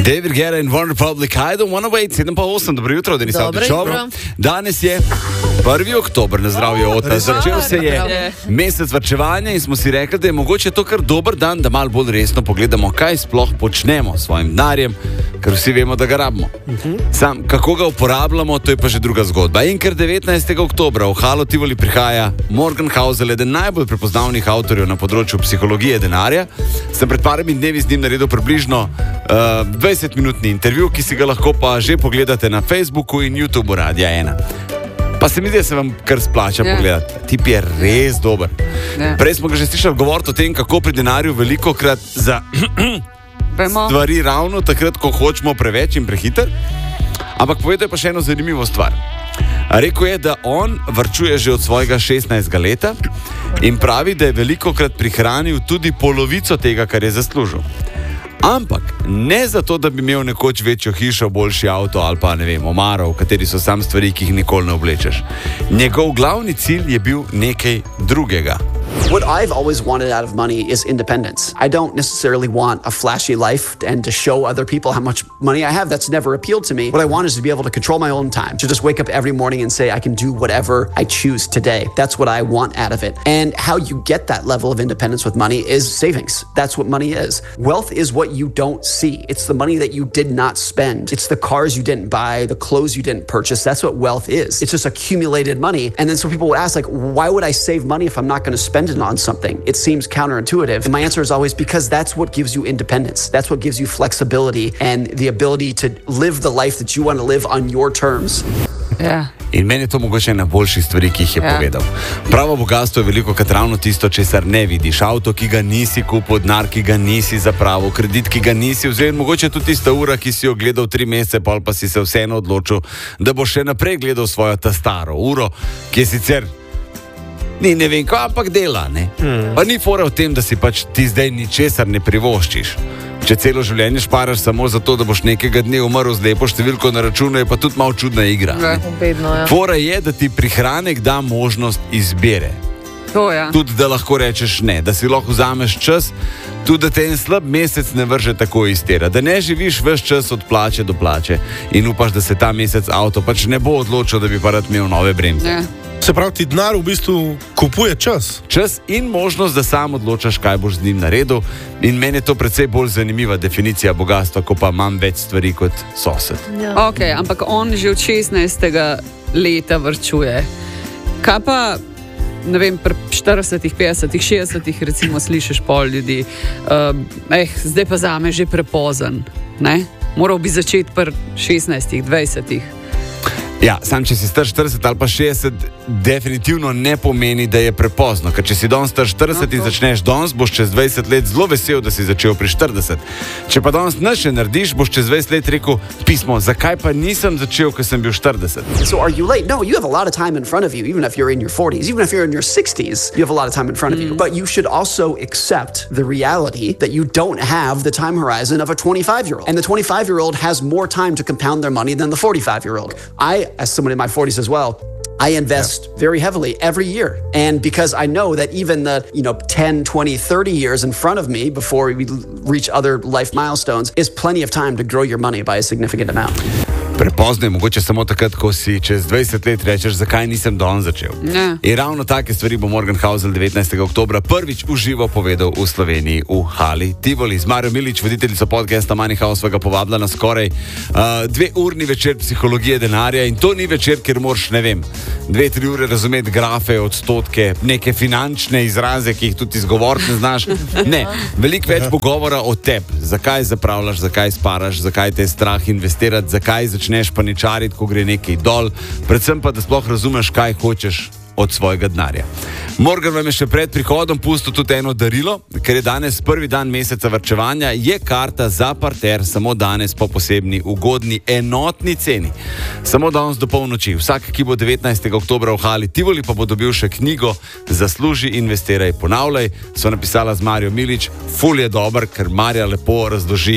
David Guetta in One Republic, I don't wanna wait, 7:08, dobro jutro, Denis Avdić. Danes je 1. oktober, na zdravje Ota. Začel se je mesec varčevanja in smo si rekli, da je mogoče to kar dober dan, da malo bolj resno pogledamo, kaj sploh počnemo s svojim denarjem, ker vsi vemo, da ga rabimo. Sam, kako ga uporabljamo, to je pa že druga zgodba. In ker 19. oktobra v Halo Tivoli prihaja Morgan Housel, eden najbolj prepoznavnih avtorjev na področju psihologije denarja, sem pred parimi dnevi z njim naredil približno 20-minutni intervju, ki si ga lahko pa že pogledate na Facebooku in YouTubeu Radia 1. Pa se mi zdi, da se vam kar splača pogledati. Tip je res dober. Prej smo ga že slišali govoriti o tem, kako pri denarju velikokrat za stvari ravno takrat, ko hočemo preveč in prehiter. Ampak povedal je pa še eno zanimivo stvar. Rekel je, da on varčuje že od svojega 16. leta in pravi, da je velikokrat prihranil tudi polovico tega, kar je zaslužil. Ampak ne zato, da bi imel nekoč večjo hišo, boljši avto ali pa, ne vem, omaro, v kateri so sam stvari, ki jih nikoli ne oblečeš. Njegov glavni cilj je bil nekaj drugega. What I've always wanted out of money is independence. I don't necessarily want a flashy life and to show other people how much money I have. That's never appealed to me. What I want is to be able to control my own time, to just wake up every morning and say I can do whatever I choose today. That's what I want out of it. And how you get that level of independence with money is savings. That's what money is. Wealth is what you don't see. It's the money that you did not spend. It's the cars you didn't buy, the clothes you didn't purchase. That's what wealth is. It's just accumulated money. And then so people would ask, like, why would I save money if I'm not going to spend it on something? It seems counterintuitive. And my answer is always because that's what gives you independence. That's what gives you flexibility and the ability to live the life that you want to live on your terms. Yeah. In meni je to mogoče ena boljših stvari, ki jih je povedal. Pravo bogatstvo je velikokrat ravno tisto, česar ne vidiš. Avto, ki ga nisi kupil, denar, ki ga nisi zapravil, kredit, ki ga nisi vzel, in mogoče tudi tista ura, ki si jo gledal 3 mesece, pa si se vseeno odločil, da boš še naprej gledal svojo ta staro uro, ki je sicer ne vem kaj, ampak dela, ne? Pa ni fora v tem, da si pač ti zdaj ničesar ne privoščiš. Če celo življenje šparaš samo zato, da boš nekega dne umrl z lepo številko na računu, je pa tudi malo čudna igra. Fora je, da ti prihranek da možnost izbire. Tudi, da lahko rečeš ne, da si lahko vzameš čas, tudi, da te en slab mesec ne vrže tako iz tera, da ne živiš ves čas od plače do plače in upaš, da se ta mesec avto pač ne bo odločil, da bi pa rad imel nove bremze. Se pravi, ti denar v bistvu kupuje čas. Čas in možnost, da sam odločaš, kaj boš z njim naredil. In meni je to precej bolj zanimiva definicija bogatstva, ko pa imam več stvari kot sosed. Ok, ampak on že od 16. leta varčuje. Kaj pa, ne vem, pri 40, 50, 60 recimo slišiš pol ljudi, zdaj pa zame že prepozen, ne? Moral bi začeti pri 16, 20. Ja, sam če si star 40 ali pa 60, definitivno ne pomeni, da je prepozno. Ker če si danes star 40 in začneš danes, boš čez 20 let zelo vesel, da si začel pri 40. Če pa danes nič ne narediš, boš čez 20 let rekel pismo, zakaj pa nisem začel, ko sem bil 40. So are you late? No, you have a lot of time in front of you, even if you're in your 40s, even if you're in your 60s, you have a lot of time in front of you. But you should also accept the reality that you don't have the time horizon of a 25-year-old. And the 25-year-old has more time to compound their money than the 45-year-old. As someone in my 40s as well, I invest very heavily every year. And because I know that even the 10, 20, 30 years in front of me before we reach other life milestones is plenty of time to grow your money by a significant amount. Prepozno je mogoče samo takrat, ko si čez 20 let rečeš, zakaj nisem danes začel. In ravno take stvari bo Morgan Housel 19. oktobra prvič v živo povedal v Sloveniji v Hali Tivoli. Z Marijo Milič, voditeljico podcasta Money House, ga povabila na skoraj 2-urni večer psihologije denarja. In to ni večer, kjer moraš, ne vem, 2-3 ure razumeti grafe, odstotke, neke finančne izraze, ki jih tudi izgovoriti ne znaš. Ne, veliko več bo govora o tebi. Zakaj zapravljaš, zakaj sparaš, zakaj te je strah investirati, zakaj začneš paničariti, ko gre nekaj dol, predvsem pa, da sploh razumeš, kaj hočeš od svojega denarja. Morgan vam je še pred prihodom pustil tudi eno darilo, ker je danes prvi dan meseca varčevanja, je karta za parter samo danes po posebni ugodni enotni ceni. Samo danes do polnoči. Vsak, ki bo 19. oktobra v Hali Tivoli, pa bo dobil še knjigo Zasluži, investiraj, ponavljaj. So napisala z Marijo Milič. Ful je dober, ker Marja lepo razloži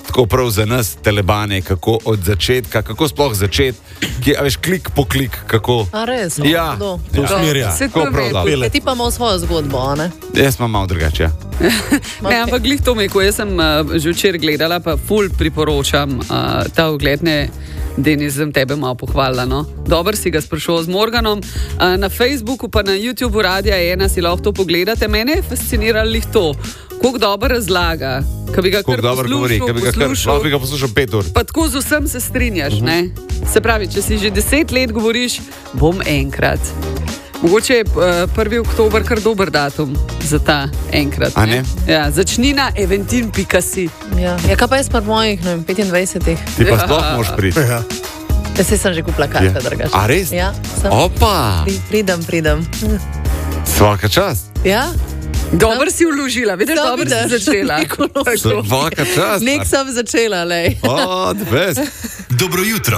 tako prav za nas, telebane, kako od začetka, kako sploh začeti, veš, klik po klik, kako. A res? Ja, to usmerja. Kako prav da. Ti pa imamo svojo zgodbo, ne? Jaz imam malo drugače. Ne, ampak glih to me, ko jaz sem že včeraj gledala, pa ful priporočam ta ogled, ne, Denis, sem tebe malo pohvalila, no. Dober si ga sprašal z Morganom. Na Facebooku pa na YouTubeu Radia 1 si lahko to pogledate. Mene je fasciniralo lih to, koliko dobro razlaga, ko bi ga kar poslušal. Lahko bi ga poslušal 5 ur. Pa tako z vsem se strinjaš, ne. Se pravi, če si že 10 let govoriš, bom enkrat. Mogoče je 1. oktober kar dober datum za ta enkrat. A ne? Ja, začni na eventin.si. Ja, kaj pa jaz pa mojih, ne vem, 25. Ti pa sploh moraš priti. Ja. Jaz sem že kupila karte, drugače. A res? Ja, sem. Opa! Pridem. Svaka čast. Ja? Dobro si vložila, vidiš, dobro si začela. Svaka čast. Nek sem začela, lej. Oh, the best. Dobro jutro.